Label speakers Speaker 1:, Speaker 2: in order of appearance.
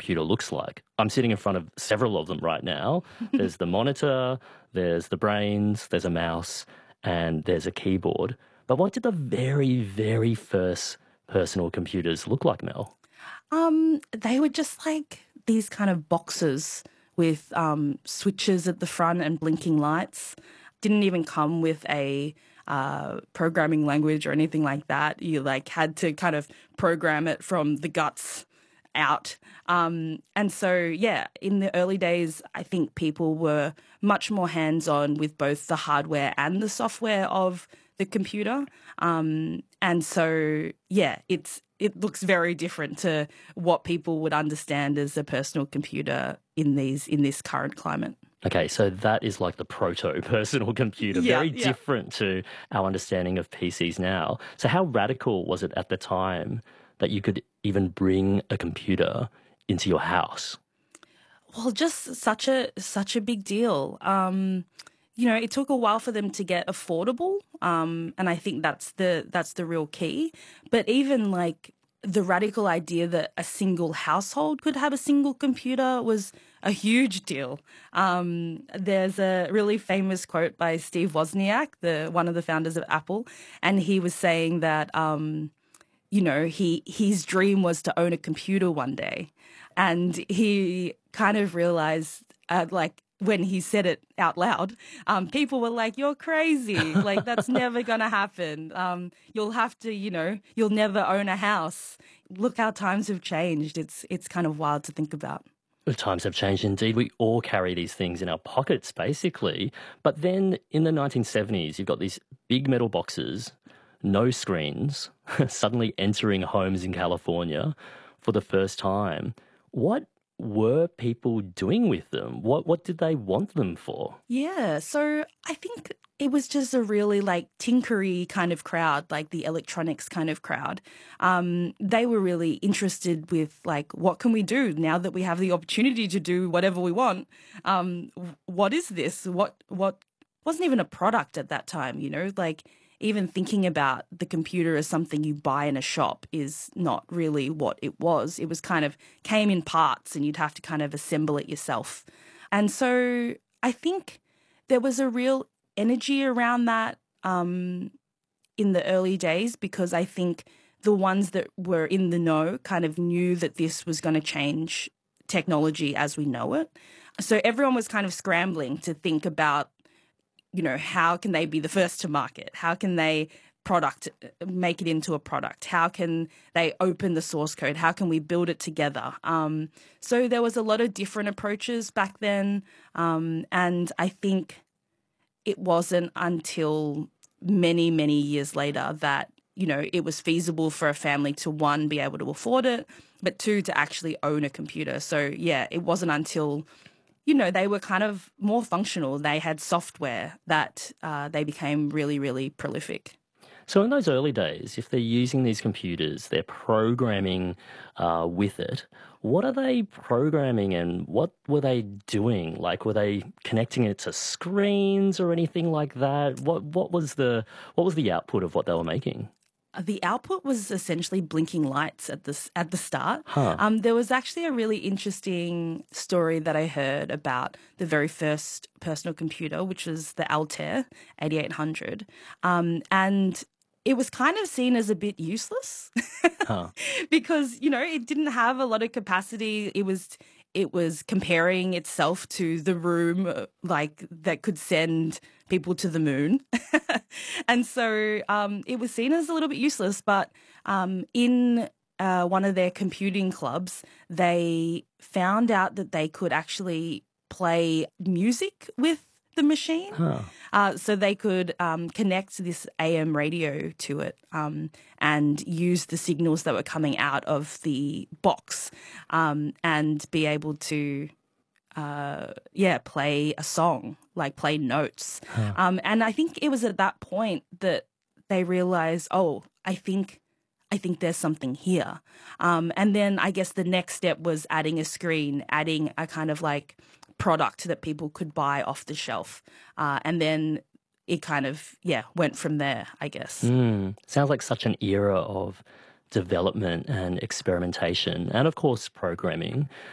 Speaker 1: computer looks like. I'm sitting in front of several of them right now. There's the monitor, there's the brains, there's a mouse, and there's a keyboard. But what did the very, very first personal computers look like, Mel?
Speaker 2: They were just like these kind of boxes with switches at the front and blinking lights. Didn't even come with a programming language or anything like that. You like had to kind of program it from the guts out. And so, yeah, in the early days, I think people were much more hands-on with both the hardware and the software of the computer. And so, yeah, it looks very different to what people would understand as a personal computer in this current climate.
Speaker 1: Okay, so that is like the proto-personal computer, very
Speaker 2: Yeah.
Speaker 1: different to our understanding of PCs now. So how radical was it at the time that you could even bring a computer into your house?
Speaker 2: Well, just such a big deal. It took a while for them to get affordable, and I think that's the real key. But even like the radical idea that a single household could have a single computer was a huge deal. There's a really famous quote by Steve Wozniak, one of the founders of Apple, and he was saying that his dream was to own a computer one day, and he kind of realized when he said it out loud, people were like, "You're crazy! Like that's never gonna happen. You'll have to, you'll never own a house." Look how times have changed. It's kind of wild to think about.
Speaker 1: The times have changed indeed. We all carry these things in our pockets, basically. But then in the 1970s, you've got these big metal boxes, no screens, suddenly entering homes in California for the first time. What were people doing with them? What did they want them for?
Speaker 2: Yeah, so I think it was just a really like tinkery kind of crowd, like the electronics kind of crowd. They were really interested with like, what can we do now that we have the opportunity to do whatever we want? What is this? What wasn't even a product at that time, like even thinking about the computer as something you buy in a shop is not really what it was. It was kind of came in parts and you'd have to kind of assemble it yourself. And so I think there was a real energy around that in the early days, because I think the ones that were in the know kind of knew that this was going to change technology as we know it. So everyone was kind of scrambling to think about, how can they be the first to market? How can they make it into a product? How can they open the source code? How can we build it together? So there was a lot of different approaches back then. And I think it wasn't until many, many years later that, it was feasible for a family to, one, be able to afford it, but two, to actually own a computer. So, yeah, it wasn't until they were kind of more functional. They had software that they became really, really prolific.
Speaker 1: So in those early days, if they're using these computers, they're programming with it. What are they programming and what were they doing? Like, were they connecting it to screens or anything like that? What was the output of what they were making?
Speaker 2: The output was essentially blinking lights at the start.
Speaker 1: Huh.
Speaker 2: There was actually a really interesting story that I heard about the very first personal computer, which was the Altair 8800. And it was kind of seen as a bit useless
Speaker 1: Huh.
Speaker 2: because, it didn't have a lot of capacity. It was comparing itself to the room, like that could send people to the moon. And so it was seen as a little bit useless. But in one of their computing clubs, they found out that they could actually play music with the machine.
Speaker 1: Huh.
Speaker 2: So they could connect this AM radio to it and use the signals that were coming out of the box and be able to, play a song, like play notes.
Speaker 1: Huh.
Speaker 2: And I think it was at that point that they realized, oh, I think there's something here. And then I guess the next step was adding a screen, adding a kind of like product that people could buy off the shelf. And then it kind of, went from there, I guess.
Speaker 1: Sounds like such an era of development and experimentation and, of course, programming.